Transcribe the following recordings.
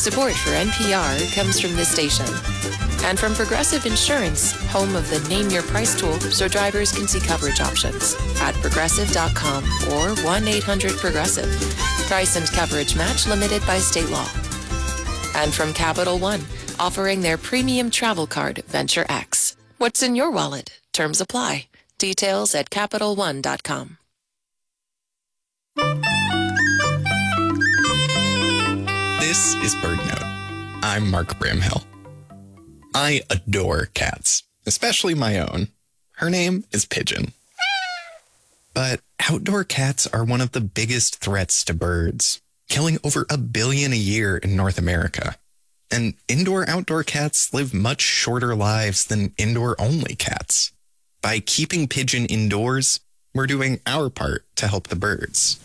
Support for NPR comes from this station and from Progressive Insurance, home of the Name Your Price tool so drivers can see coverage options at progressive.com or 1-800-PROGRESSIVE. Price and coverage match limited by state law. And from Capital One, offering their premium travel card, Venture X. What's in your wallet? Terms apply. Details at CapitalOne.com. This is BirdNote. I'm Mark Bramhill. I adore cats, especially my own. Her name is Pigeon. But outdoor cats are one of the biggest threats to birds, killing over 1 billion a year in North America. And indoor-outdoor cats live much shorter lives than indoor-only cats. By keeping Pigeon indoors, we're doing our part to help the birds.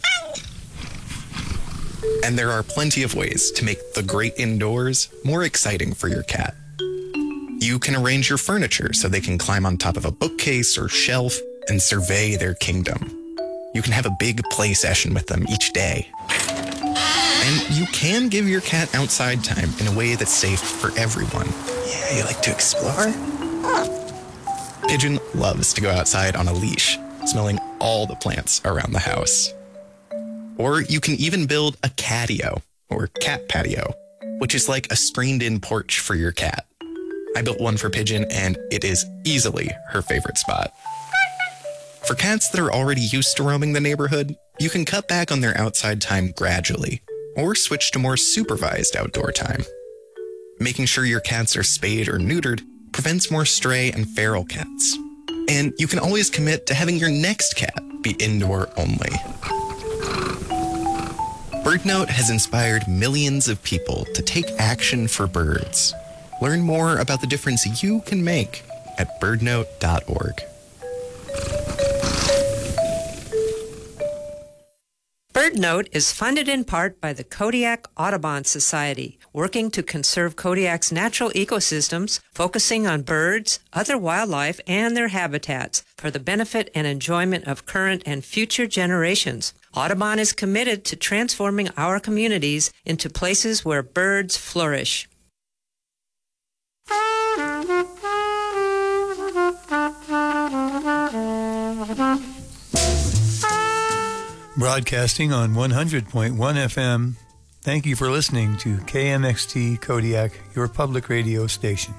And there are plenty of ways to make the great indoors more exciting for your cat. You can arrange your furniture so they can climb on top of a bookcase or shelf and survey their kingdom. You can have a big play session with them each day. And you can give your cat outside time in a way that's safe for everyone. Yeah, you like to explore? Pigeon loves to go outside on a leash, smelling all the plants around the house. Or you can even build a catio, or cat patio, which is like a screened-in porch for your cat. I built one for Pigeon, and it is easily her favorite spot. For cats that are already used to roaming the neighborhood, you can cut back on their outside time gradually, or switch to more supervised outdoor time. Making sure your cats are spayed or neutered prevents more stray and feral cats. And you can always commit to having your next cat be indoor only. BirdNote has inspired millions of people to take action for birds. Learn more about the difference you can make at birdnote.org. BirdNote is funded in part by the Kodiak Audubon Society, working to conserve Kodiak's natural ecosystems, focusing on birds, other wildlife, and their habitats for the benefit and enjoyment of current and future generations. Audubon is committed to transforming our communities into places where birds flourish. Broadcasting on 100.1 FM, thank you for listening to KMXT Kodiak, your public radio station.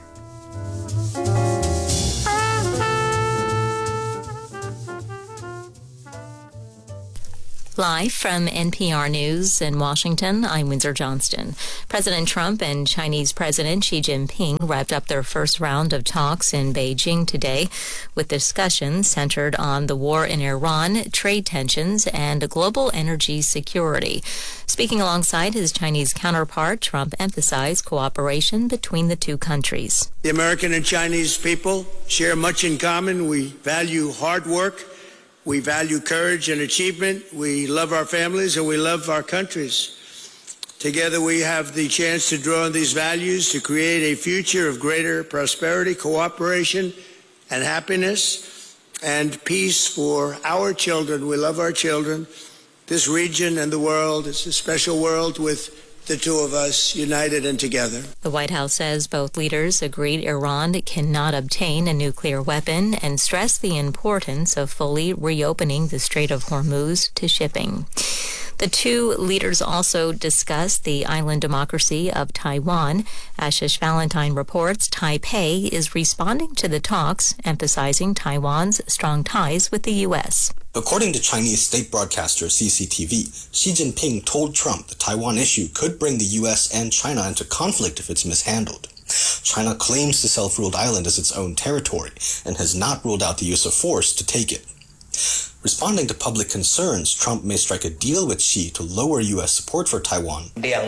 Live from NPR News in Washington, I'm Windsor Johnston. President Trump and Chinese President Xi Jinping wrapped up their first round of talks in Beijing today, with discussions centered on the war in Iran, trade tensions, and global energy security. Speaking alongside his Chinese counterpart, Trump emphasized cooperation between the two countries. The American and Chinese people share much in common. We value hard work. We value courage and achievement. We love our families and we love our countries. Together we have the chance to draw on these values to create a future of greater prosperity, cooperation, and happiness and peace for our children. We love our children. This region and the world is a special world with the two of us united and together. The White House says both leaders agreed Iran cannot obtain a nuclear weapon and stressed the importance of fully reopening the Strait of Hormuz to shipping. The two leaders also discussed the island democracy of Taiwan. Ashish Valentine reports Taipei is responding to the talks, emphasizing Taiwan's strong ties with the U.S. According to Chinese state broadcaster CCTV, Xi Jinping told Trump the Taiwan issue could bring the U.S. and China into conflict if it's mishandled. China claims the self-ruled island as its own territory and has not ruled out the use of force to take it. Responding to public concerns, Trump may strike a deal with Xi to lower U.S. support for Taiwan.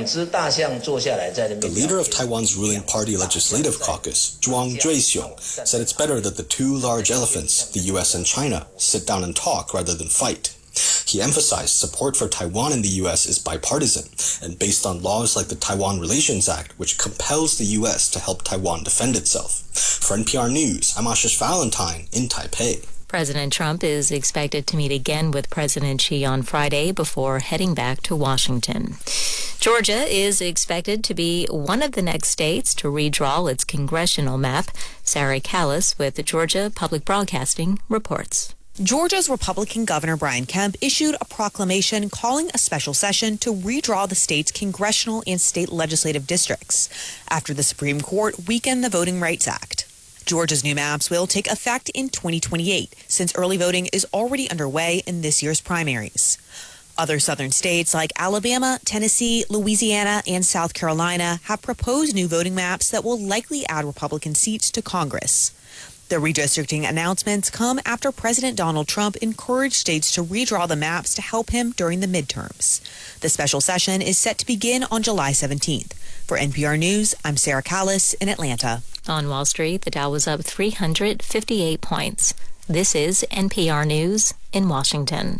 The leader of Taiwan's ruling party legislative caucus, Zhuang Zhuixiong, said it's better that the two large elephants, the U.S. and China, sit down and talk rather than fight. He emphasized support for Taiwan in the U.S. is bipartisan and based on laws like the Taiwan Relations Act, which compels the U.S. to help Taiwan defend itself. For NPR News, I'm Ashish Valentine in Taipei. President Trump is expected to meet again with President Xi on Friday before heading back to Washington. Georgia is expected to be one of the next states to redraw its congressional map. Sarah Callis with Georgia Public Broadcasting reports. Georgia's Republican Governor Brian Kemp issued a proclamation calling a special session to redraw the state's congressional and state legislative districts after the Supreme Court weakened the Voting Rights Act. Georgia's new maps will take effect in 2028, since early voting is already underway in this year's primaries. Other southern states like Alabama, Tennessee, Louisiana, and South Carolina have proposed new voting maps that will likely add Republican seats to Congress. The redistricting announcements come after President Donald Trump encouraged states to redraw the maps to help him during the midterms. The special session is set to begin on July 17th. For NPR News, I'm Sarah Callis in Atlanta. On Wall Street, the Dow was up 358 points. This is NPR News in Washington.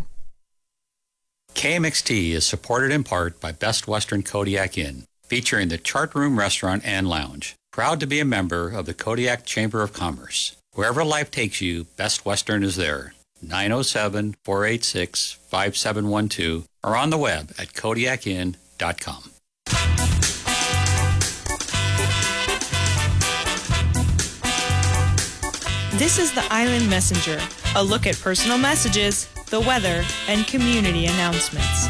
KMXT is supported in part by Best Western Kodiak Inn, featuring the Chart Room Restaurant and Lounge. Proud to be a member of the Kodiak Chamber of Commerce. Wherever life takes you, Best Western is there. 907-486-5712 or on the web at kodiakinn.com. This is the Island Messenger, a look at personal messages, the weather, and community announcements.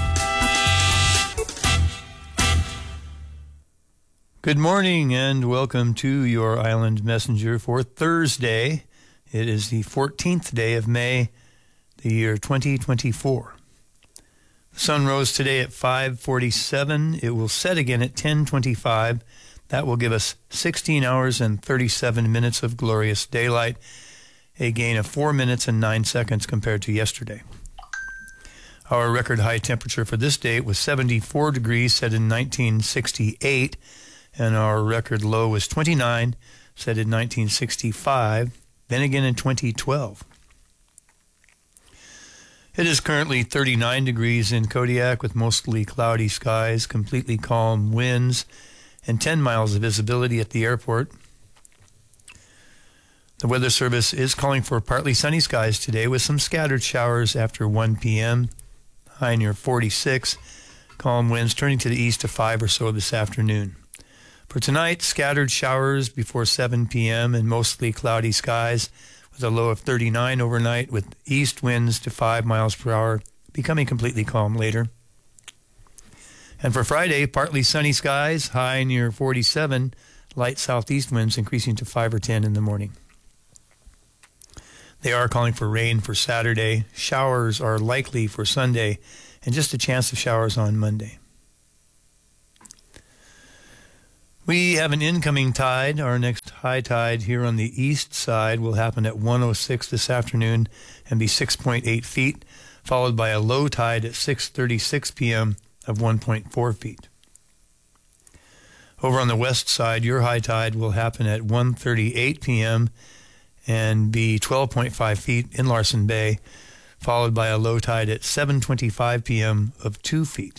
Good morning and welcome to your Island Messenger for Thursday. It is the 14th day of May, the year 2024. The sun rose today at 5:47. It will set again at 10:25. That will give us 16 hours and 37 minutes of glorious daylight, a gain of 4 minutes and 9 seconds compared to yesterday. Our record high temperature for this date was 74 degrees, set in 1968, and our record low was 29, set in 1965, then again in 2012. It is currently 39 degrees in Kodiak with mostly cloudy skies, completely calm winds, and 10 miles of visibility at the airport. The Weather Service is calling for partly sunny skies today with some scattered showers after 1 p.m., high near 46, calm winds turning to the east to 5 or so this afternoon. For tonight, scattered showers before 7 p.m. and mostly cloudy skies with a low of 39 overnight with east winds to 5 miles per hour, becoming completely calm later. And for Friday, partly sunny skies, high near 47, light southeast winds increasing to 5 or 10 in the morning. They are calling for rain for Saturday. Showers are likely for Sunday, and just a chance of showers on Monday. We have an incoming tide. Our next high tide here on the east side will happen at 1:06 this afternoon and be 6.8 feet, followed by a low tide at 6:36 p.m. of 1.4 feet. Over on the west side, your high tide will happen at 1:38 p.m. and be 12.5 feet in Larsen Bay, followed by a low tide at 7:25 p.m. of 2 feet.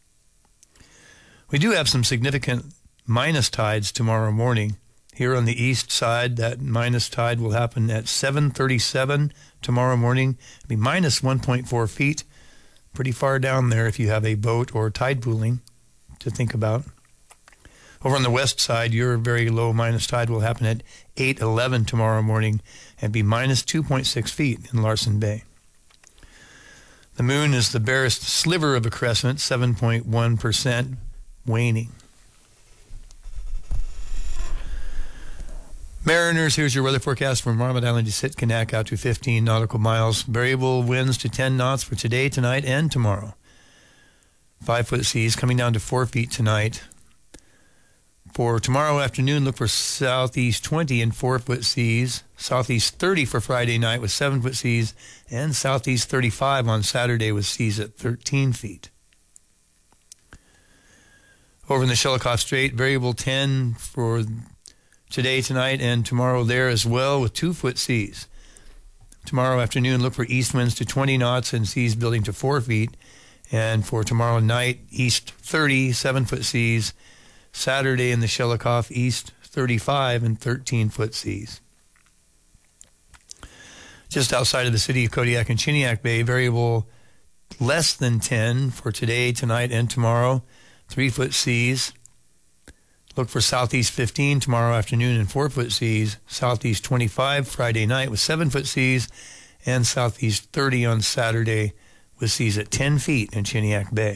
We do have some significant minus tides tomorrow morning. Here on the east side, that minus tide will happen at 7:37 tomorrow morning. It'll be minus 1.4 feet, pretty far down there if you have a boat or tide pooling to think about. Over on the west side, your very low minus tide will happen at 8:11 tomorrow morning and be minus 2.6 feet in Larsen Bay. The moon is the barest sliver of a crescent, 7.1% waning. Mariners, here's your weather forecast from Marmot Island to Sitkinak out to 15 nautical miles. Variable winds to 10 knots for today, tonight, and tomorrow. 5-foot seas coming down to 4 feet tonight. For tomorrow afternoon, look for southeast 20 and 4-foot seas, southeast 30 for Friday night with 7-foot seas, and southeast 35 on Saturday with seas at 13 feet. Over in the Shelikof Strait, variable 10 for today, tonight, and tomorrow there as well with 2-foot seas. Tomorrow afternoon, look for east winds to 20 knots and seas building to 4 feet. And for tomorrow night, east 30, 7-foot seas. Saturday in the Shelikof, east 35 and 13-foot seas. just outside of the city of Kodiak and Chiniak Bay, variable less than 10 for today, tonight, and tomorrow. 3-foot seas. Look for southeast 15 tomorrow afternoon and 4-foot seas. Southeast 25 Friday night with 7-foot seas. And southeast 30 on Saturday with seas at 10 feet in Chiniak Bay.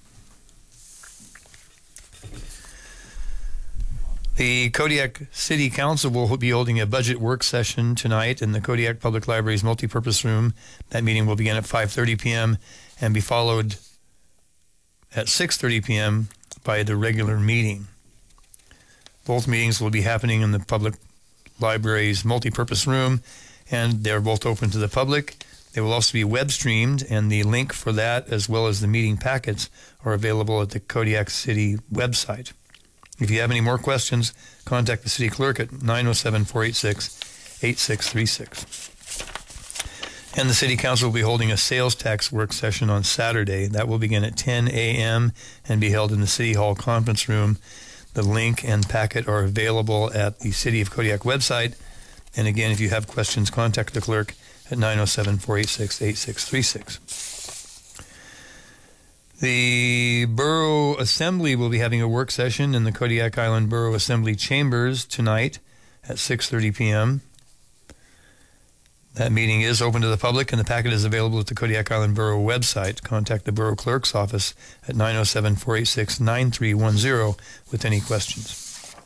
The Kodiak City Council will be holding a budget work session tonight in the Kodiak Public Library's multipurpose room. That meeting will begin at 5:30 p.m. and be followed at 6:30 p.m. by the regular meeting. Both meetings will be happening in the Public Library's multipurpose room, and they're both open to the public. They will also be web streamed, and the link for that, as well as the meeting packets, are available at the Kodiak City website. If you have any more questions, contact the city clerk at 907-486-8636. And the City Council will be holding a sales tax work session on Saturday. That will begin at 10 a.m. and be held in the City Hall conference room. The link and packet are available at the City of Kodiak website. And again, if you have questions, contact the clerk at 907-486-8636. The Borough Assembly will be having a work session in the Kodiak Island Borough Assembly chambers tonight at 6:30 p.m. That meeting is open to the public, and the packet is available at the Kodiak Island Borough website. Contact the Borough Clerk's office at 907-486-9310 with any questions.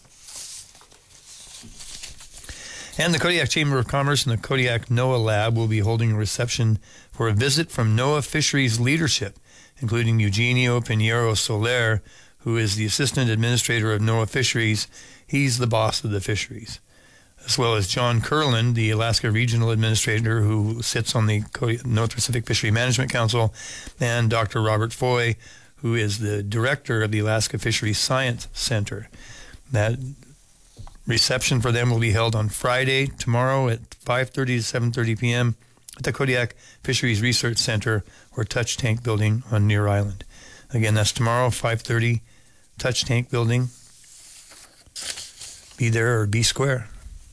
And the Kodiak Chamber of Commerce and the Kodiak NOAA Lab will be holding a reception for a visit from NOAA Fisheries leadership, including Eugenio Pinheiro Soler, who is the Assistant Administrator of NOAA Fisheries. He's the boss of the fisheries. As well as John Kurland, the Alaska Regional Administrator who sits on the North Pacific Fishery Management Council, and Dr. Robert Foy, who is the Director of the Alaska Fisheries Science Center. That reception for them will be held on Friday, tomorrow at 5:30 to 7:30 p.m. at the Kodiak Fisheries Research Center or Touch Tank Building on Near Island. Again, that's tomorrow, 5:30, Touch Tank Building. Be there or be square.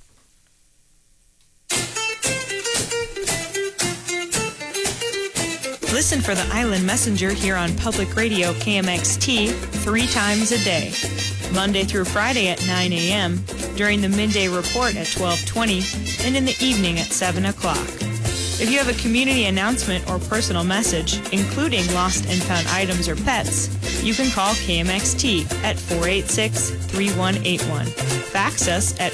Listen for the Island Messenger here on Public Radio KMXT 3 times a day, Monday through Friday at 9 a.m., during the midday report at 12:20, and in the evening at 7 o'clock. If you have a community announcement or personal message, including lost and found items or pets, you can call KMXT at 486-3181. Fax us at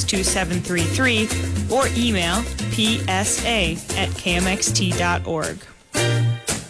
486-2733 or email psa@kmxt.org.